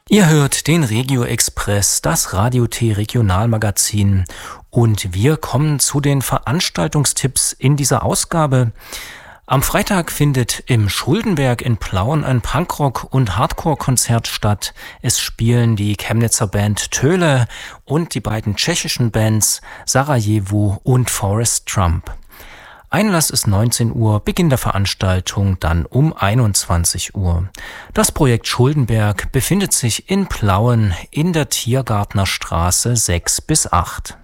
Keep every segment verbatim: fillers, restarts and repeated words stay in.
Ihr hört den Regio Express, das Radio T Regionalmagazin, und wir kommen zu den Veranstaltungstipps in dieser Ausgabe. Am Freitag findet im Schuldenberg in Plauen ein Punkrock- und Hardcore-Konzert statt. Es spielen die Chemnitzer Band Töle und die beiden tschechischen Bands Sarajevo und Forest Trump. Einlass ist neunzehn Uhr, Beginn der Veranstaltung dann um einundzwanzig Uhr. Das Projekt Schuldenberg befindet sich in Plauen in der Tiergartner Straße sechs bis acht.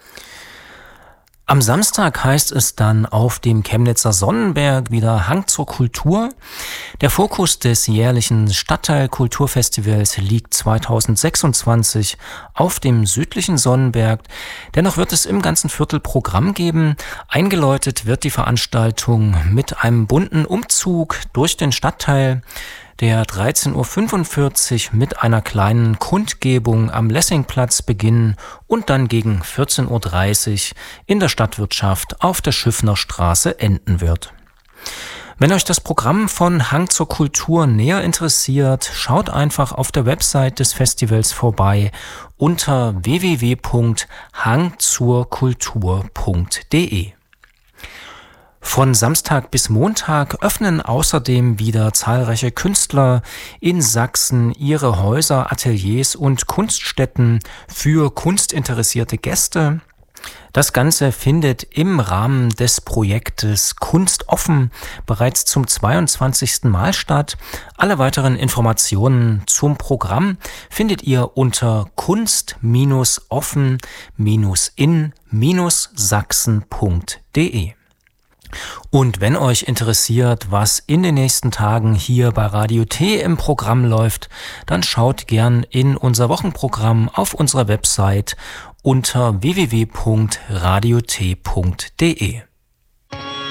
Am Samstag heißt es dann auf dem Chemnitzer Sonnenberg wieder Hang zur Kultur. Der Fokus des jährlichen Stadtteilkulturfestivals liegt zweitausendsechsundzwanzig auf dem südlichen Sonnenberg. Dennoch wird es im ganzen Viertel Programm geben. Eingeläutet wird die Veranstaltung mit einem bunten Umzug durch den Stadtteil, der dreizehn Uhr fünfundvierzig mit einer kleinen Kundgebung am Lessingplatz beginnen und dann gegen vierzehn Uhr dreißig in der Stadtwirtschaft auf der Schiffnerstraße enden wird. Wenn euch das Programm von Hang zur Kultur näher interessiert, schaut einfach auf der Website des Festivals vorbei unter w w w punkt hang zur kultur punkt d e. Von Samstag bis Montag öffnen außerdem wieder zahlreiche Künstler in Sachsen ihre Häuser, Ateliers und Kunststätten für kunstinteressierte Gäste. Das Ganze findet im Rahmen des Projektes Kunst offen bereits zum zweiundzwanzigsten Mal statt. Alle weiteren Informationen zum Programm findet ihr unter kunst offen in sachsen punkt d e. Und wenn euch interessiert, was in den nächsten Tagen hier bei Radio T im Programm läuft, dann schaut gern in unser Wochenprogramm auf unserer Website unter w w w punkt radio t punkt d e.